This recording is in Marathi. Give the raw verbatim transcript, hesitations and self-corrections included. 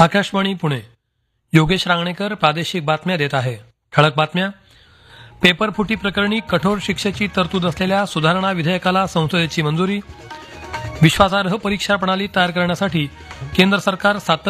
आकाशवाणी पुणे. योगेश रांगणेकर प्रादेशिक बातम्या देत आहे. ठळक बातम्या. पेपरफुटी प्रकरणी कठोर शिक्षेची तरतूद असलेल्या सुधारणा विधेयकाला संसदेची मंजुरी. विश्वासार्ह परीक्षा प्रणाली तयार करण्यासाठी केंद्र सरकार सातत्यानं